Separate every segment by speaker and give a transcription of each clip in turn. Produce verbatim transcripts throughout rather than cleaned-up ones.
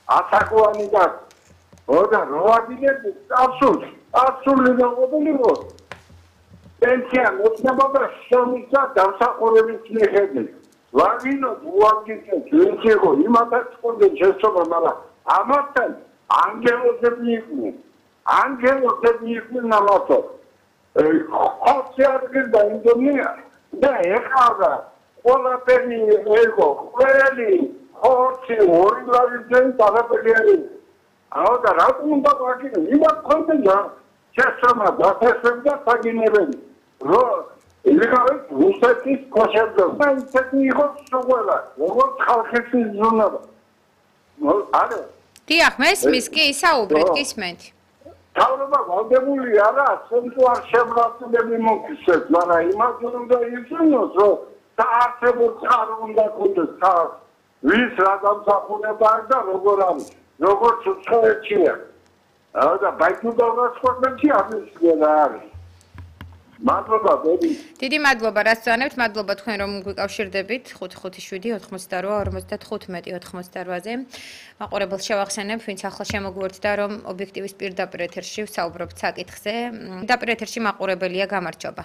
Speaker 1: ასაკოვანი და ოდა როადინები აბსოლუტ აბსოლუტურად მოყოლიყო პენსია მოწმობა შრომისა დამსახურების მიხედვით ვაგინო უაგდიდე ძილშეგო იმათაც კონდე შესწორება მაგრამ ამასთან ანგელოზები იყვნენ ანგელოზები იყვნენ ამათო ხოცი ადგილდა ინდონია და ეხლა ყველაფერი ეგო ყველი ხოცი ორი ლარიდან დაღაპელი არის აუ და რატომ უნდა ვაგინო იმათ კონდე შესწორება დაფესებდა საგინებელი რო იგავით რუსეთის კოშერდო და ისეთი იყო სულ როგორც ხალხის ზონა არა
Speaker 2: დიახ მესმის კი ისაუბრეთ გისმენთ
Speaker 1: თავრობა ვალდებული არა სენტუ არ შემრავლები მოგცეთ მაგრამ იმას უნდა იცნოს რომ საარსებო წყარო უნდა ქონდეს ხალხ ვის რა დამსახურება და როგორ არის როგორც უცხოეთია აუ და ბაიკუდავას ხოთმეთი ამისგენა არის მადლობა ბები
Speaker 2: დიდი მადლობა რაც წანებთ მადლობა თქვენ რომ გვიკავშირდებით ხუთი ხუთი შვიდი ოთხმოცდაოთხ ორმოცდათხუთმეტი ოთხმოცდაოთხ-ზე მაყურებელს შევახსენებ ვინც ახლა შემოგვიერთდა რომ ობიექტივის პირდაპირ ეთერში ვსაუბრობთ საკითხზე პირდაპირ ეთერში მაყურებელია გამარჯობა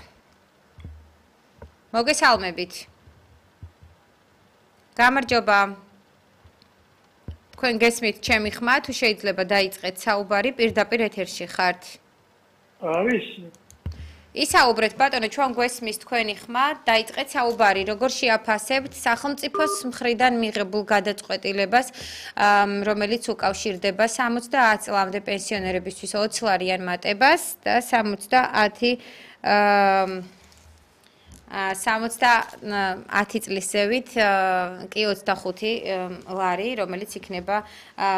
Speaker 2: მოგესალმებით გამარჯობა თქვენ გესმით ჩემი ხმა თუ შეიძლება დაიწყეთ საუბარი პირდაპირ ეთერში ხართ
Speaker 3: არის
Speaker 2: ისაუბრეთ ბატონო ჩვენ გვესმის თქვენი ხმა დაიწყეთ საუბარი როგორ შეაფასებთ სახელმწიფოს მხრიდან მიღებულ გადაწყვეტილებას რომელიც უკავშირდება სამოცდაათ წლამდე პენსიონერებისთვის ოცლარიან მატებას და სამოცდაათი სამოცდაათი წლის ზევით კი ოცდახუთი ლარი რომელიც იქნება